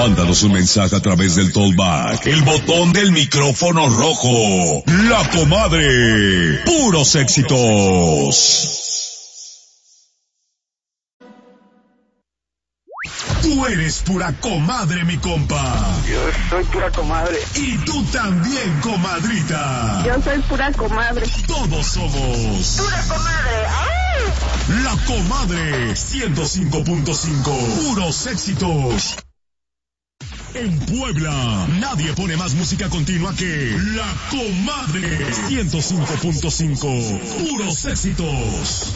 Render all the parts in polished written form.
Mándanos un mensaje a través del Tollback, el botón del micrófono rojo. La Comadre. Puros éxitos. Tú eres pura comadre, mi compa. Yo soy pura comadre. Y tú también, comadrita. Yo soy pura comadre. Todos somos pura comadre. ¡Ay! La Comadre 105.5. Puros éxitos. En Puebla, nadie pone más música continua que La Comadre 105.5. Puros éxitos.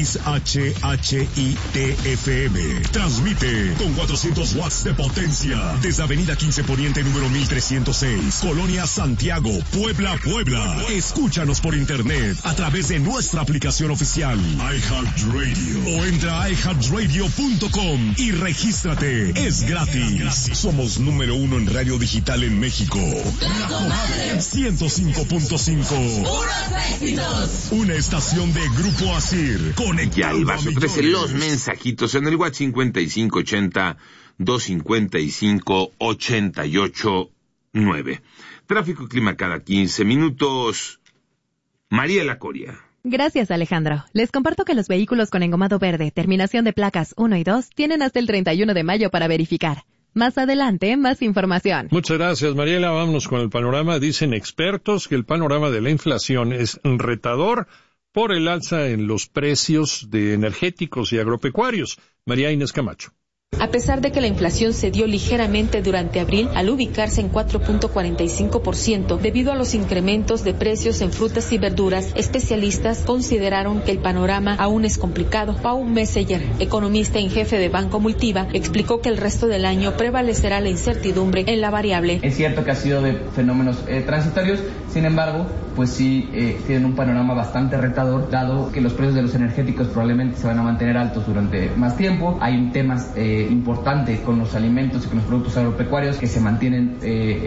XHHITFM. Transmite con 400 watts de potencia desde Avenida 15 Poniente número 1306, Colonia Santiago, Puebla, Puebla. Escúchanos por internet a través de nuestra aplicación oficial iHeartRadio o entra a iHeartRadio.com y regístrate. Es gratis. Somos número 1 en radio digital en México. La Comadre 105.5. ¡Puros éxitos! Una estación de Grupo Asir. Ya el vaso 13, los mensajitos en el WhatsApp 5580-255-88-9. Tráfico y clima cada 15 minutos. Mariela Coria. Gracias, Alejandro. Les comparto que los vehículos con engomado verde, terminación de placas 1 y 2, tienen hasta el 31 de mayo para verificar. Más adelante, más información. Muchas gracias, Mariela. Vámonos con el panorama. Dicen expertos que el panorama de la inflación es retador por el alza en los precios de energéticos y agropecuarios. María Inés Camacho. A pesar de que la inflación cedió ligeramente durante abril al ubicarse en 4.45% debido a los incrementos de precios en frutas y verduras, especialistas consideraron que el panorama aún es complicado. Pau Messeyer, economista en jefe de Banco Multiva, explicó que el resto del año prevalecerá la incertidumbre en la variable. Es cierto que ha sido de fenómenos transitorios, sin embargo, pues sí tienen un panorama bastante retador, dado que los precios de los energéticos probablemente se van a mantener altos durante más tiempo. Hay temas importante con los alimentos y con los productos agropecuarios que se mantienen